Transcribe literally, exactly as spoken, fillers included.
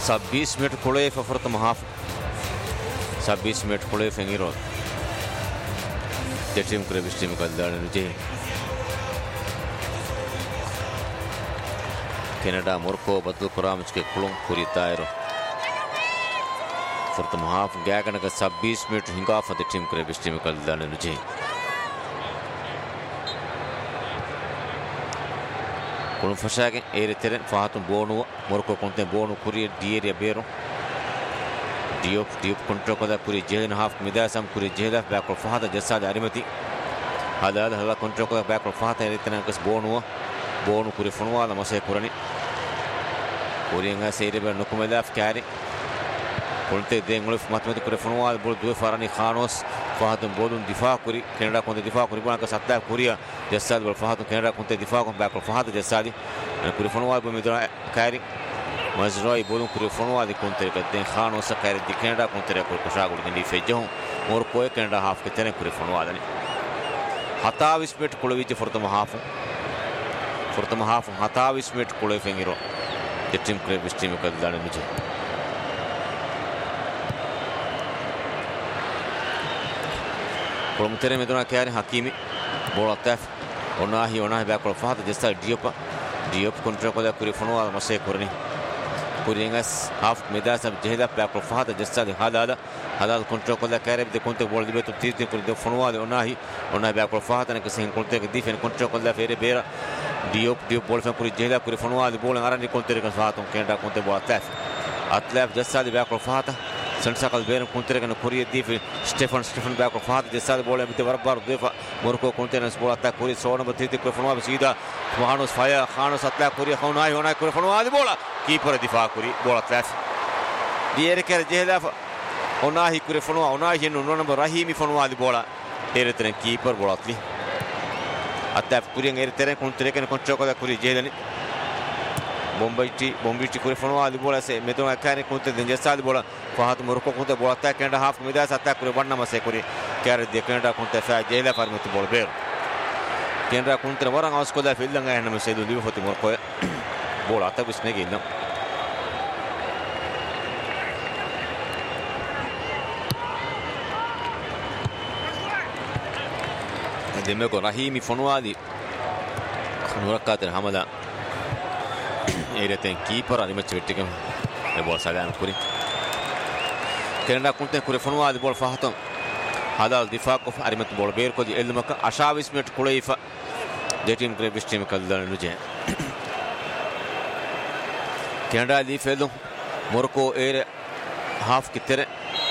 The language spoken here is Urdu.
छब्बीस मिनट कुळे फफरत महाफ छब्बीस मिनट कुळे फेंगिरो टीम करे टीम का दल जे कनाडा मोरको बदल कुरामच के कुलुं पूरी तायरो फरत महाफ गया कनक छब्बीस मिनट हिंगा फते टीम करे टीम का दल जे कुलुं फशागे एरे तेरे फातु बोनु मोरको कोंते बोनु कुरी डियर बेरो Diop Diop control ko da kuri jehen half midasam kuri jehda back or fahata jessa da arimati hada hala control ko back or fahata eritana kas bonu bonu kuri funwa la mase kurani kuringa seire ber nukumeda afkari kulte dengul matmati kuri funwa bol du farani khanos fahatun bodun difa kuri Canada konte difa kuri bana ka satta kuriya jessa bol fahatun Canada konte difa ko back or fahata jessa di kuri funwa bo midra kari مزروي بولون كريفونو هذه كونتر كدين خانو سكاير دي كندا كونتر كور كشاغول دي فيجو مور كوي كندا هاف كتن كريفونو هذا هتاويس ميت كولويج فرتم هاف فرتم هاف هتاويس ميت كولوي فينغيرو دي تيم كريبس تيم كدلان نجي كولومتر ميدونا كاري حكيمي بولا تاف وناهي وناهي باكل فهد جسا ديوبا ديوب كونتر كودا كريفونو هذا مسي كورني كورينغاس هاف ميداس بجهدا باكل فهد جسا هذا هذا هذا كونتر كودا كارب دي كونتر بول دي بتو تيز دي كوري فونو هذا وناهي وناهي باكل فهد انا كسين كونتر دي فين كونتر كودا فيري بيرا ديوب ديوب بول فين كوري جهدا كوري فونو هذا بول اراني كونتر كان فاتون كندا كونتر بول تاف اتلاف جسا دي باكل فهد سنساقل بين كونتر كان كوري دي في ستيفن ستيفن باكل فهد جسا بول بيت بربر دفا موركو كونتينس بول اتا كوري سون بتيتي كوري فونو سيدا خانوس فايا خانوس اتلا كوري خوناي هوناي كوري فونو هذا بولا كيبر دفاع كوري بولا تاف دير كر جهدا هوناي كوري فونو هوناي نو نمبر رحيمي فونو هذا بولا ايرتن كيبر بولا تلي اتا كوري ايرتن كونتر كان كونتر كودا كوري جهدني بومبايتي بومبيتي كوري فونو هذا بولا سي ميدو كان كونتر دنجسا بولا فهد موركو كونتر بولا تا كندا هاف ميداس اتا كوري بنا مسي كوري كار دي كندا كونتر فا جيلا فارمت بول بير كندا كونتر وران اوس كودا فيلدنغا هنا مسي دو فوتي موركو بولا تا بس نيجي نم ديمكو رحيمي فونو هذه نوركاتر حمدا ايرتن كيبر على ماتش ويتكم بول سالان كوري كندا كونتر كوري فونو هذه بول فاهتون هذا الدفاع كوف ارمت بول بير كو دي المك عشاويس ميت كوليفا دي تيم كريبس تيم كالدان نجي كندا دي فيلو موركو اير هاف كتر